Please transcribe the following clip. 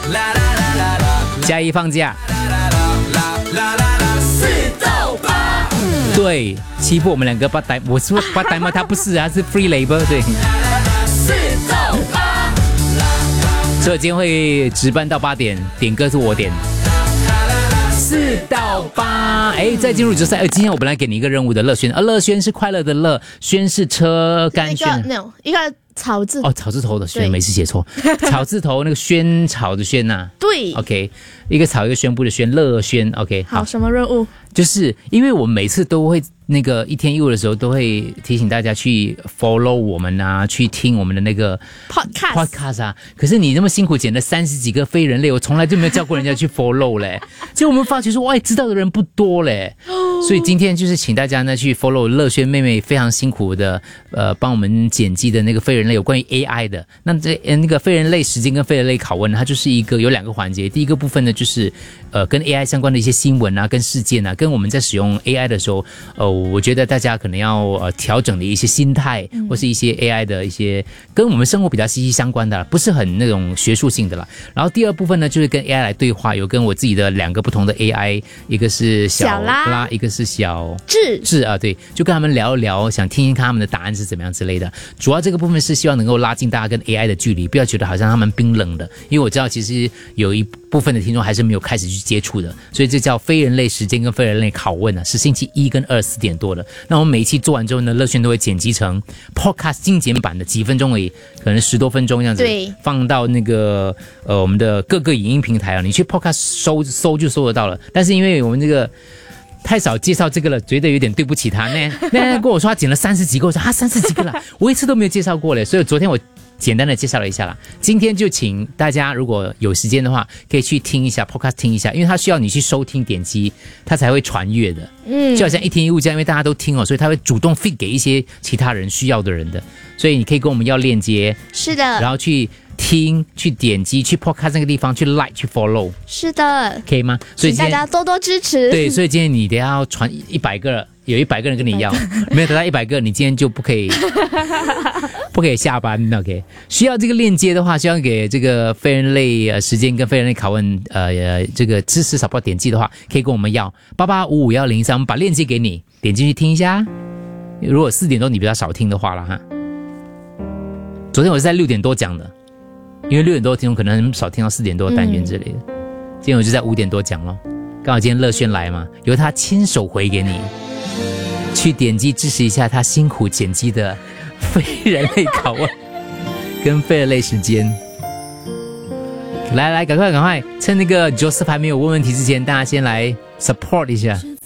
加一放假。对，欺负我们两个part time，我是part time吗？他不是啊，是 free labor， 对。所以今天会值班到8点，点歌是我点。4到8，哎，再进入决赛。今天我本来给你一个任务的，乐轩，乐轩是快乐的乐，轩是车干轩， 一个草字哦，草字头的轩，每次写错，草字头那个萱草的萱呐， 对 ，OK， 一个草一个宣布的宣，乐轩 ，OK， 好，什么任务？ 就是因为我们每次都会那个一天一物的时候，都会提醒大家去 follow 我们啊，去听我们的那个 podcast 啊。可是你那么辛苦剪了30几个非人类，我从来就没有叫过人家去 follow 嘞。结果我们发觉说，哇，知道的人不多嘞。所以今天就是请大家呢去 follow 乐轩妹妹非常辛苦的帮我们剪辑的那个非人类有关于 AI 的。那那个非人类时间跟非人类拷问，它就是有2个环节。第一个部分呢就是跟 AI 相关的一些新闻啊、跟事件啊，跟我们在使用 AI 的时候，我觉得大家可能要调整的一些心态，或是一些 AI 的一些跟我们生活比较息息相关的，不是很那种学术性的啦。然后第二部分呢，就是跟 AI 来对话，有跟我自己的2个不同的 AI， 一个是小拉，一个是小智啊，对，就跟他们聊一聊，想听听看他们的答案是怎么样之类的。主要这个部分是希望能够拉近大家跟 AI 的距离，不要觉得好像他们冰冷的，因为我知道其实有一部分的听众还是没有开始去接触的，所以这叫非人类时间跟非人类拷问啊，是星期1跟2 4点多的。那我们每一期做完之后呢，乐轩都会剪辑成 podcast 精简版的，几分钟而已，可能10多分钟这样子，对，放到那个我们的各个影音平台啊，你去 podcast 搜就搜得到了。但是因为我们这个太少介绍这个了，觉得有点对不起他。那跟我说他剪了30几个，我说30几个了，我一次都没有介绍过嘞。所以昨天我简单的介绍了一下啦，今天就请大家如果有时间的话，可以去听一下 podcast 听一下，因为它需要你去收听点击，它才会传阅的。就好像一天一物这样，因为大家都听所以它会主动 feed 给一些其他人需要的人的，所以你可以跟我们要链接，是的，然后去听、去点击、去 podcast 那个地方去 like、去 follow， 是的，可以吗？所以请大家多多支持。对，所以今天你得要传100个，有100个人跟你要，没有得到100个，你今天就不可以下班。OK， 需要这个链接的话，需要给这个非人类时间跟非人类拷问这个支持 support 点击的话，可以跟我们要88551013，我们把链接给你，点进去听一下。如果4点多你比较少听的话了哈，昨天我是在6点多讲的，因为6点多听众可能很少听到4点多的单元之类的，今天我就在5点多讲咯，刚好今天乐轩来嘛，由他亲手回给你，去点击支持一下他辛苦剪辑的非人类拷问跟非人类时间。来，赶快，趁那个 Joseph 还没有问问题之前，大家先来 support 一下。